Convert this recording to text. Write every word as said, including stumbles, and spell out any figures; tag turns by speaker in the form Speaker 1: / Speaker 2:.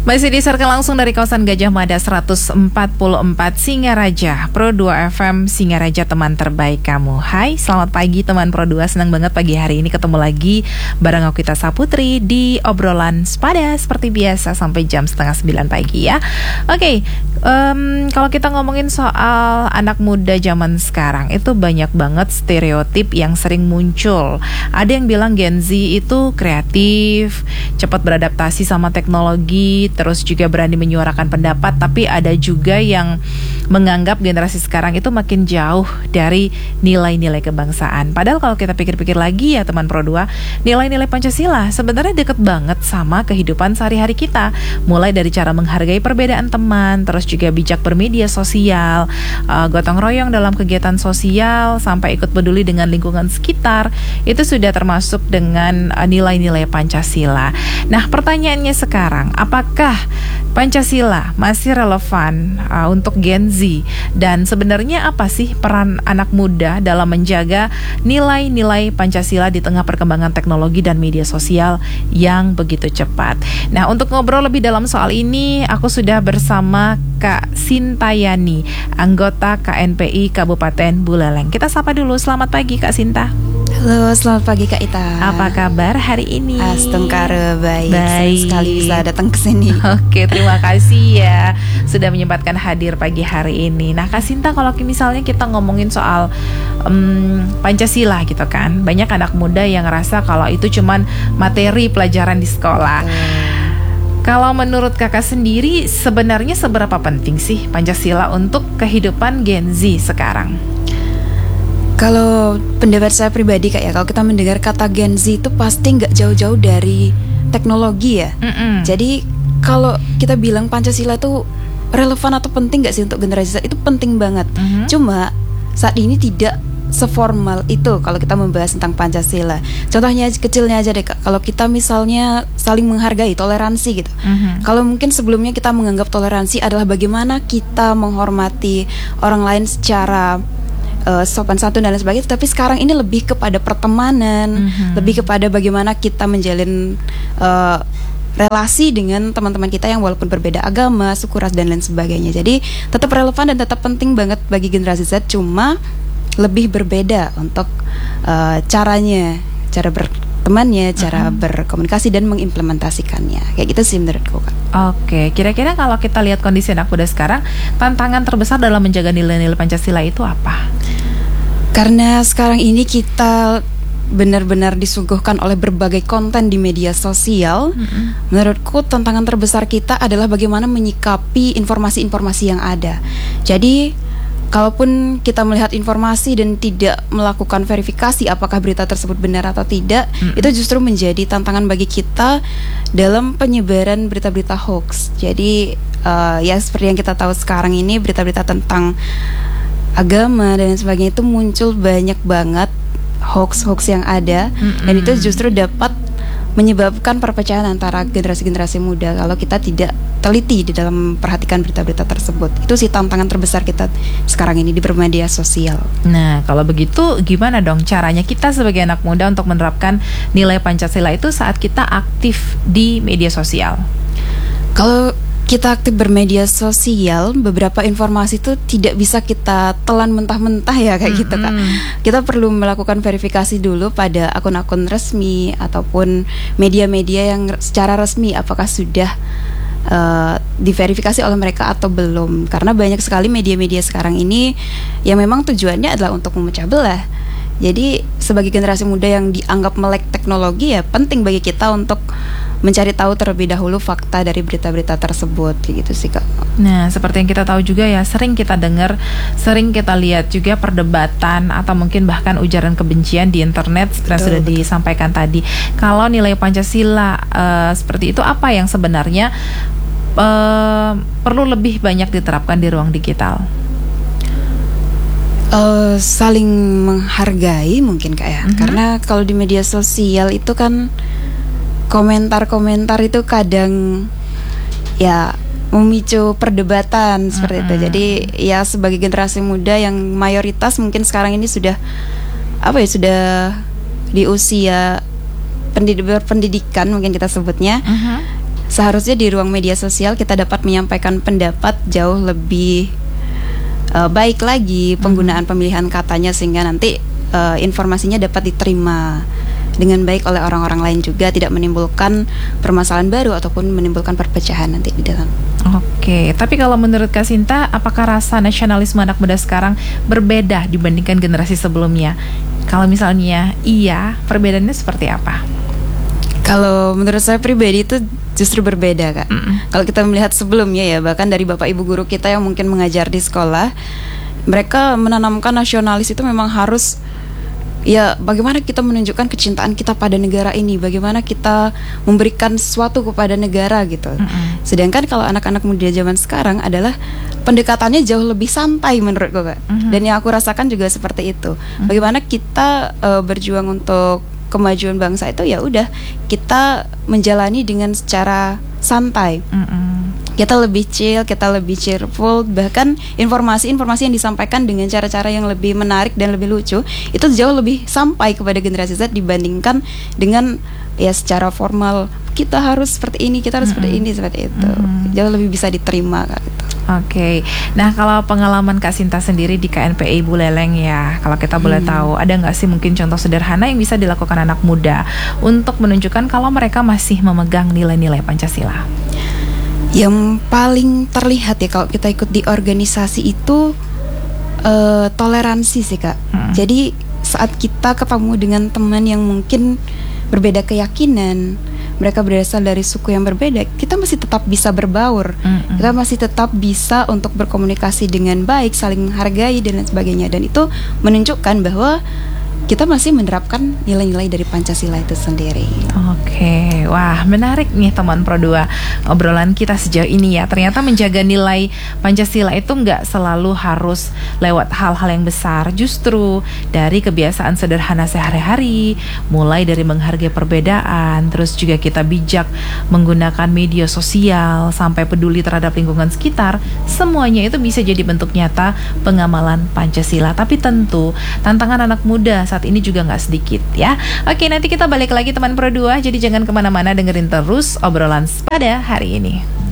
Speaker 1: Masih disiarkan langsung dari kawasan Gajah Mada seratus empat puluh empat Singaraja, Pro dua F M Singaraja, teman terbaik kamu. Hai, selamat pagi teman Pro dua. Senang banget pagi hari ini ketemu lagi bareng aku Ita Saputri di obrolan sepada seperti biasa sampai jam setengah sembilan pagi ya. Oke, um, kalau kita ngomongin soal anak muda zaman sekarang, itu banyak banget stereotip yang sering muncul. Ada yang bilang Gen Z itu kreatif, cepat beradaptasi sama teknologi, terus juga berani menyuarakan pendapat. Tapi ada juga yang menganggap generasi sekarang itu makin jauh dari nilai-nilai kebangsaan. Padahal kalau kita pikir-pikir lagi ya teman Pro dua, nilai-nilai Pancasila sebenarnya deket banget sama kehidupan sehari-hari kita. Mulai dari cara menghargai perbedaan teman, terus juga bijak bermedia sosial, uh, gotong royong dalam kegiatan sosial, sampai ikut peduli dengan lingkungan sekitar. Itu sudah termasuk dengan uh, nilai-nilai Pancasila. Nah, pertanyaannya sekarang, apakah Pancasila masih relevan uh, untuk Gen Z? Dan sebenarnya apa sih peran anak muda dalam menjaga nilai-nilai Pancasila di tengah perkembangan teknologi dan media sosial yang begitu cepat? Nah, untuk ngobrol lebih dalam soal ini, aku sudah bersama Kak Sintayani, anggota K N P I Kabupaten Buleleng. Kita sapa dulu, selamat pagi Kak Sinta.
Speaker 2: Halo, selamat pagi Kak Ita.
Speaker 1: Apa kabar hari ini?
Speaker 2: Astungkara, baik.
Speaker 1: Baik.
Speaker 2: Sekali bisa datang ke sini.
Speaker 1: Oke, terima kasih ya sudah menyempatkan hadir pagi hari ini. Nah, Kak Sinta, kalau misalnya kita ngomongin soal um, Pancasila gitu kan, banyak anak muda yang ngerasa kalau itu cuman materi pelajaran di sekolah. Hmm. Kalau menurut kakak sendiri, sebenarnya seberapa penting sih Pancasila untuk kehidupan Gen Z sekarang?
Speaker 2: Kalau pendapat saya pribadi Kak ya, kalau kita mendengar kata Gen Z itu pasti nggak jauh-jauh dari teknologi ya. Mm-mm. Jadi kalau kita bilang Pancasila itu relevan atau penting nggak sih untuk generasi Z, itu penting banget. Mm-hmm. Cuma saat ini tidak seformal itu kalau kita membahas tentang Pancasila. Contohnya kecilnya aja deh Kak, kalau kita misalnya saling menghargai, toleransi gitu. Mm-hmm. Kalau mungkin sebelumnya kita menganggap toleransi adalah bagaimana kita menghormati orang lain secara Uh, sopan santun dan lain sebagainya, tapi sekarang ini lebih kepada pertemanan, mm-hmm. lebih kepada bagaimana kita menjalin uh, relasi dengan teman-teman kita yang walaupun berbeda agama, suku, ras dan lain sebagainya. Jadi tetap relevan dan tetap penting banget bagi generasi Z, cuma lebih berbeda untuk uh, caranya, cara bertemannya, cara mm-hmm. berkomunikasi dan mengimplementasikannya. Kayak gitu sih menurutku Kak.
Speaker 1: Oke, kira-kira kalau kita lihat kondisi anak muda sekarang, tantangan terbesar dalam menjaga nilai-nilai Pancasila itu apa?
Speaker 2: Karena sekarang ini kita benar-benar disuguhkan oleh berbagai konten di media sosial. Mm-hmm. Menurutku tantangan terbesar kita adalah bagaimana menyikapi informasi-informasi yang ada. Jadi kalaupun kita melihat informasi dan tidak melakukan verifikasi apakah berita tersebut benar atau tidak, mm-hmm. itu justru menjadi tantangan bagi kita dalam penyebaran berita-berita hoax. Jadi uh, ya seperti yang kita tahu sekarang ini, berita-berita tentang agama dan sebagainya itu muncul banyak banget hoax-hoax yang ada, mm-hmm. dan itu justru dapat menyebabkan perpecahan antara generasi-generasi muda kalau kita tidak teliti di dalam perhatikan berita-berita tersebut. Itu sih tantangan terbesar kita sekarang ini di bermedia sosial.
Speaker 1: Nah, kalau begitu gimana dong caranya kita sebagai anak muda untuk menerapkan nilai Pancasila itu saat kita aktif di media sosial?
Speaker 2: Kalau kita aktif bermedia sosial, beberapa informasi itu tidak bisa kita telan mentah-mentah ya kayak mm-hmm. gitu Kak. Kita perlu melakukan verifikasi dulu pada akun-akun resmi ataupun media-media yang secara resmi apakah sudah uh, diverifikasi oleh mereka atau belum. Karena banyak sekali media-media sekarang ini yang memang tujuannya adalah untuk memecah belah. Jadi sebagai generasi muda yang dianggap melek teknologi, ya penting bagi kita untuk mencari tahu terlebih dahulu fakta dari berita-berita tersebut, gitu sih Kak.
Speaker 1: Nah, seperti yang kita tahu juga ya, sering kita dengar, sering kita lihat juga perdebatan atau mungkin bahkan ujaran kebencian di internet yang sudah betul. disampaikan tadi. Kalau nilai Pancasila uh, seperti itu, apa yang sebenarnya uh, perlu lebih banyak diterapkan di ruang digital?
Speaker 2: Uh, saling menghargai mungkin Kak ya. Mm-hmm. Karena kalau di media sosial itu kan komentar-komentar itu kadang ya memicu perdebatan seperti mm-hmm. itu. Jadi ya sebagai generasi muda yang mayoritas mungkin sekarang ini sudah apa ya sudah di usia pendidik berpendidikan mungkin kita sebutnya. Mm-hmm. seharusnya di ruang media sosial kita dapat menyampaikan pendapat jauh lebih uh, baik lagi penggunaan pemilihan katanya, sehingga nanti uh, informasinya dapat diterima dengan baik oleh orang-orang lain juga, tidak menimbulkan permasalahan baru ataupun menimbulkan perpecahan nanti di dalam.
Speaker 1: Oke, tapi kalau menurut Kak Sinta, apakah rasa nasionalisme anak muda sekarang berbeda dibandingkan generasi sebelumnya? Kalau misalnya iya, perbedaannya seperti apa?
Speaker 2: Kalau menurut saya pribadi itu justru berbeda, Kak. Mm-mm. Kalau kita melihat sebelumnya ya, bahkan dari bapak ibu guru kita yang mungkin mengajar di sekolah, mereka menanamkan nasionalis itu memang harus, ya bagaimana kita menunjukkan kecintaan kita pada negara ini, bagaimana kita memberikan sesuatu kepada negara gitu. Mm-hmm. Sedangkan kalau anak-anak muda zaman sekarang adalah pendekatannya jauh lebih santai menurutku, Kak. Mm-hmm. Dan yang aku rasakan juga seperti itu. Mm-hmm. Bagaimana kita uh, berjuang untuk kemajuan bangsa itu, ya udah kita menjalani dengan secara santai. Mm-hmm. Kita lebih chill, kita lebih cheerful, bahkan informasi-informasi yang disampaikan dengan cara-cara yang lebih menarik dan lebih lucu itu jauh lebih sampai kepada generasi Z dibandingkan dengan ya secara formal kita harus seperti ini, kita harus mm-hmm. seperti ini, seperti itu. Mm-hmm. Jauh lebih bisa diterima, Kak, gitu.
Speaker 1: Oke, okay. Nah kalau pengalaman Kak Sinta sendiri di K N P I Buleleng ya, kalau kita boleh hmm. tahu, ada nggak sih mungkin contoh sederhana yang bisa dilakukan anak muda untuk menunjukkan kalau mereka masih memegang nilai-nilai Pancasila?
Speaker 2: Yang paling terlihat ya kalau kita ikut di organisasi itu uh, toleransi sih, Kak. Hmm. Jadi saat kita ketemu dengan teman yang mungkin berbeda keyakinan, mereka berasal dari suku yang berbeda, kita masih tetap bisa berbaur, mm-hmm. kita masih tetap bisa untuk berkomunikasi dengan baik, saling menghargai dan lain sebagainya. Dan itu menunjukkan bahwa kita masih menerapkan nilai-nilai dari Pancasila itu sendiri.
Speaker 1: Oke, wah menarik nih teman Pro dua obrolan kita sejauh ini ya. Ternyata menjaga nilai Pancasila itu nggak selalu harus lewat hal-hal yang besar. Justru dari kebiasaan sederhana sehari-hari, mulai dari menghargai perbedaan, terus juga kita bijak menggunakan media sosial, sampai peduli terhadap lingkungan sekitar, semuanya itu bisa jadi bentuk nyata pengamalan Pancasila. Tapi tentu tantangan anak muda saat ini juga nggak sedikit ya. Oke, nanti kita balik lagi teman Pro dua, jadi jangan kemana-mana, dengerin terus obrolan pada hari ini.